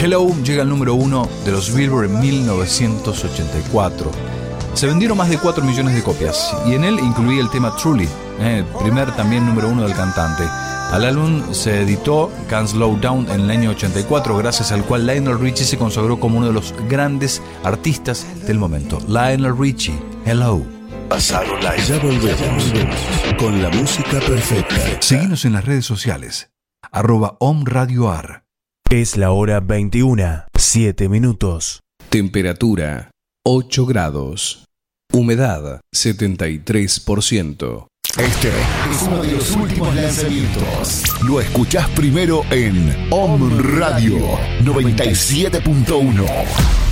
Hello llega al número 1 de los Billboard en 1984. Se vendieron más de 4 millones de copias y en él incluía el tema Truly, el primer también número 1 del cantante. Al álbum se editó Can't Slow Down en el año 84, gracias al cual Lionel Richie se consagró como uno de los grandes artistas del momento. Lionel Richie, Hello. Pasaron la... Ya volvemos con la música perfecta. Seguinos en las redes sociales, @omradioar. Es la hora 21, 7 minutos. Temperatura 8 grados. Humedad 73%. Este es uno de los últimos lanzamientos. Lo escuchás primero en Om Radio 97.1.